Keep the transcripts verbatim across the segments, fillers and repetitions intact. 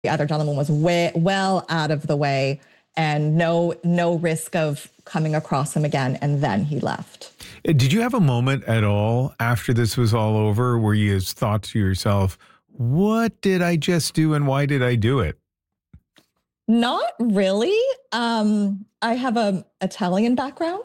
The other gentleman was way, well out of the way and no, no risk of coming across him again. And then he left. Did you have a moment at all after this was all over where you thought to yourself, what did I just do and why did I do it? Not really. Um, I have a Italian background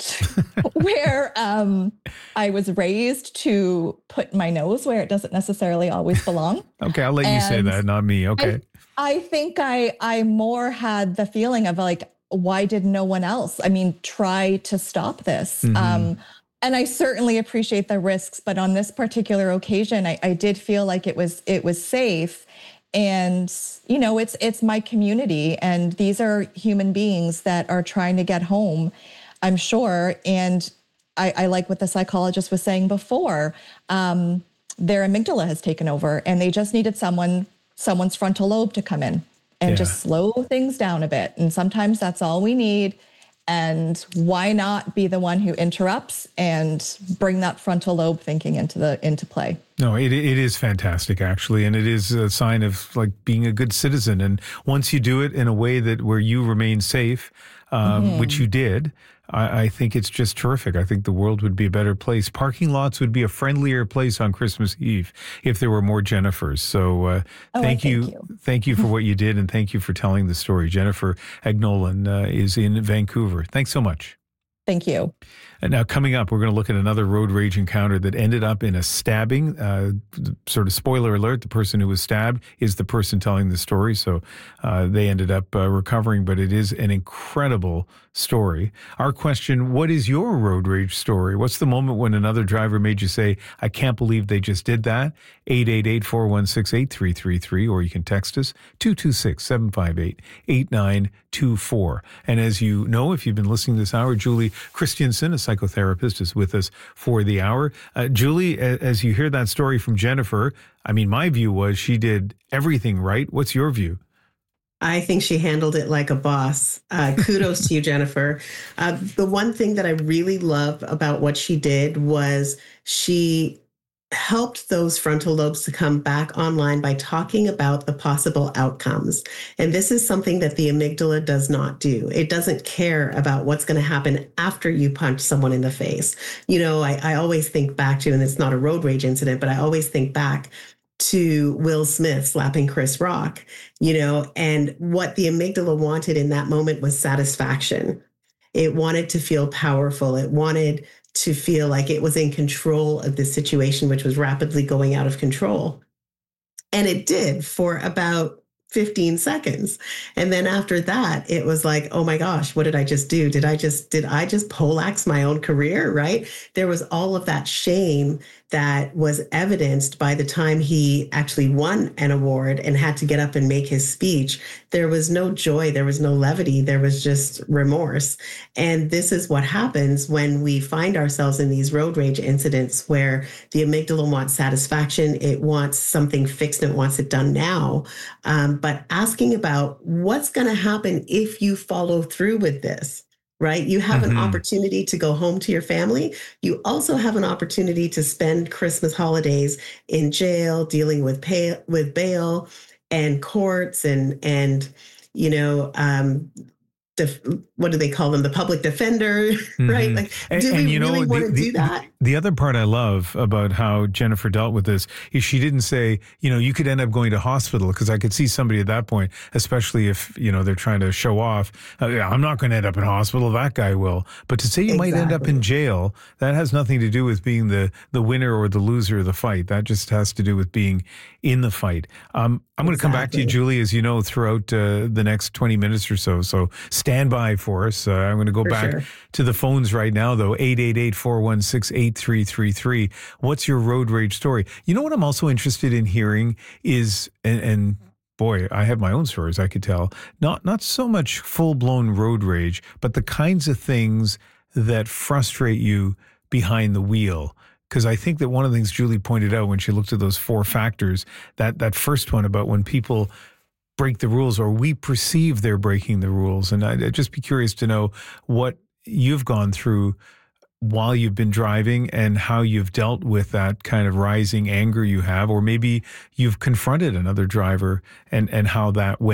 where um, I was raised to put my nose where it doesn't necessarily always belong. Okay, I'll let and you say that, not me. Okay. I, I think I I more had the feeling of like, why did no one else? I mean, try to stop this. Mm-hmm. Um, and I certainly appreciate the risks, but on this particular occasion, I, I did feel like it was it was safe. And, you know, it's it's my community, and these are human beings that are trying to get home, I'm sure. And I, I like what the psychologist was saying before. Um, their amygdala has taken over, and they just needed someone, someone's frontal lobe to come in and yeah. just slow things down a bit. And sometimes that's all we need. And why not be the one who interrupts and bring that frontal lobe thinking into the into play? No, it it is fantastic, actually. And it is a sign of like being a good citizen. And once you do it in a way that where you remain safe, um, mm-hmm. which you did, I, I think it's just terrific. I think the world would be a better place. Parking lots would be a friendlier place on Christmas Eve if there were more Jennifers. So uh, oh, thank, you, thank you. Thank you for what you did, and thank you for telling the story. Jennifer Agnolan uh, is in Vancouver. Thanks so much. Thank you. And now coming up, we're going to look at another road rage encounter that ended up in a stabbing. Uh, sort of spoiler alert, the person who was stabbed is the person telling the story. So uh, they ended up uh, recovering, but it is an incredible story. Our question, what is your road rage story? What's the moment when another driver made you say, I can't believe they just did that? eight eight eight, four one six, eight three three three, or you can text us two two six, seven five eight, eight nine two four. And as you know, if you've been listening this hour, Julie Christensen, a psychotherapist, is with us for the hour. Uh, Julie, as you hear that story from Jennifer, I mean, my view was she did everything right. What's your view? I think she handled it like a boss. Uh, kudos to you, Jennifer. Uh, the one thing that I really love about what she did was she helped those frontal lobes to come back online by talking about the possible outcomes. And this is something that the amygdala does not do. It doesn't care about what's going to happen after you punch someone in the face. You know, I, I always think back to, and it's not a road rage incident, but I always think back to Will Smith slapping Chris Rock, you know, and what the amygdala wanted in that moment was satisfaction. It wanted to feel powerful. It wanted to feel like it was in control of the situation, which was rapidly going out of control. And it did for about fifteen seconds. And then after that, it was like, oh my gosh, what did I just do? Did I just, did I just poleaxe my own career, right? There was all of that shame that was evidenced by the time he actually won an award and had to get up and make his speech. There was no joy. There was no levity. There was just remorse. And this is what happens when we find ourselves in these road rage incidents where the amygdala wants satisfaction. It wants something fixed and it wants it done now. Um, but asking about what's going to happen if you follow through with this. Right? You have mm-hmm. an opportunity to go home to your family. You also have an opportunity to spend Christmas holidays in jail, dealing with pay, with bail and courts and, and, you know, um, Def, what do they call them? The public defender, mm-hmm. right? Like, and, do and we you really know, want the, to do the, that? The other part I love about how Jennifer dealt with this is she didn't say, you know, you could end up going to hospital, because I could see somebody at that point, especially if, you know, they're trying to show off, uh, yeah, I'm not going to end up in hospital, that guy will. But to say you exactly. might end up in jail, that has nothing to do with being the, the winner or the loser of the fight. That just has to do with being in the fight. Um, I'm going to exactly. come back to you, Julie, as you know, throughout uh, the next twenty minutes or so. So stand by for us. Uh, I'm going to go For back sure. to the phones right now, though. eight eight eight, four one six, eight three three three. What's your road rage story? You know what I'm also interested in hearing is, and, and boy, I have my own stories, I could tell, not, not so much full-blown road rage, but the kinds of things that frustrate you behind the wheel. Because I think that one of the things Julie pointed out when she looked at those four factors, that, that first one about when people break the rules or we perceive they're breaking the rules. And I'd, I'd just be curious to know what you've gone through while you've been driving and how you've dealt with that kind of rising anger you have, or maybe you've confronted another driver and, and how that went.